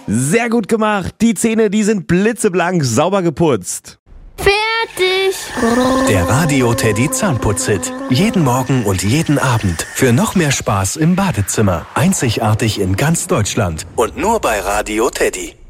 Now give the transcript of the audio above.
Sehr gut gemacht. Die Zähne, die sind blitzeblank, sauber geputzt. Fertig. Der Radio Teddy Zahnputz-Hit. Jeden Morgen und jeden Abend. Für noch mehr Spaß im Badezimmer. Einzigartig in ganz Deutschland. Und nur bei Radio Teddy.